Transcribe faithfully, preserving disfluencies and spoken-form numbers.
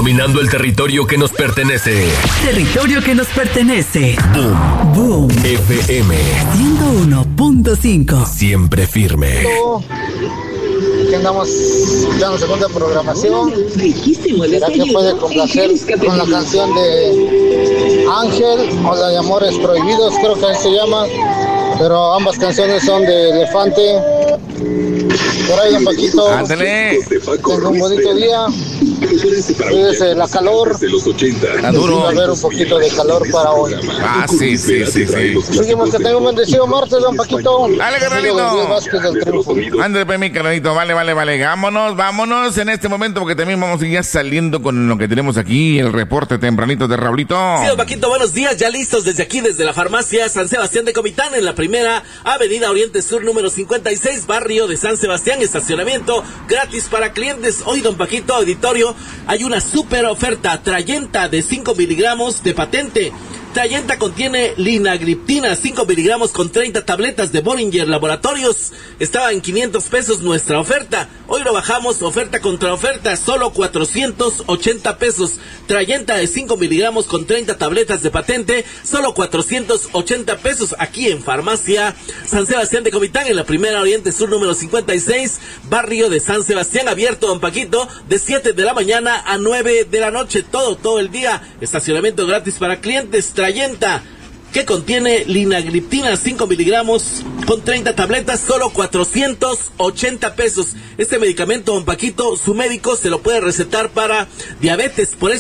dominando el territorio que nos pertenece. Territorio que nos pertenece. Boom. Boom. F M ciento uno punto cinco. Siempre firme. Aquí andamos escuchando segunda programación. ¿Será que puede complacer con la canción de Ángel o la de Amores Prohibidos? Creo que así se llama. Pero ambas canciones son de Elefante. Por ahí, don Paquito. Ándale. Tenga un bonito día. Cuídese la calor. Está duro. Va a haber un poquito de calor para hoy. Ah, sí, sí, sí, sí. Seguimos, que tenga un bendecido martes, don Paquito. Dale, carnalito. Ándale, pues, mi carnalito. Vale, vale, vale. Vámonos, vámonos en este momento porque también vamos a ir ya saliendo con lo que tenemos aquí, el reporte tempranito de Raulito. Sí, don Paquito, buenos días. Ya listos desde aquí, desde la farmacia San Sebastián de Comitán, en la primera avenida Oriente Sur, número cincuenta y seis, barrio de San Sebastián. Estacionamiento gratis para clientes. Hoy, don Paquito, auditorio, hay una super oferta. Trayenta de cinco miligramos de patente. Trayenta contiene linagliptina, cinco miligramos con treinta tabletas de Bollinger Laboratorios. Estaba en quinientos pesos nuestra oferta. Hoy lo bajamos, oferta contra oferta, solo cuatrocientos ochenta pesos. Trayenta de cinco miligramos con treinta tabletas de patente, solo cuatrocientos ochenta pesos. Aquí en Farmacia San Sebastián de Comitán, en la primera Oriente Sur, número cincuenta y seis, barrio de San Sebastián. Abierto, don Paquito, de siete de la mañana a nueve de la noche, todo, todo el día. Estacionamiento gratis para clientes. Trayenta, que contiene linagliptina, cinco miligramos con treinta tabletas, solo cuatrocientos ochenta pesos. Este medicamento, don Paquito, su médico se lo puede recetar para diabetes. Por eso